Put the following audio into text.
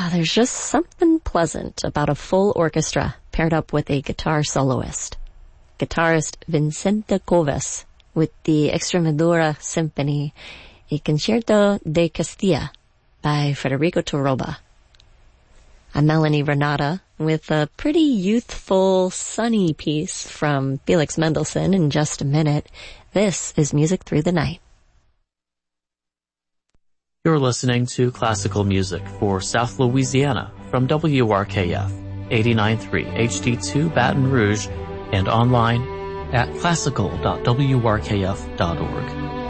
There's just something pleasant about a full orchestra paired up with a guitar soloist. Guitarist Vicente Coves with the Extremadura Symphony, a Concierto de Castilla by Federico Torroba. I'm Melanie Renata with a pretty youthful, sunny piece from Felix Mendelssohn in just a minute. This is Music Through the Night. You're listening to classical music for South Louisiana from WRKF 89.3 HD2 Baton Rouge and online at classical.wrkf.org.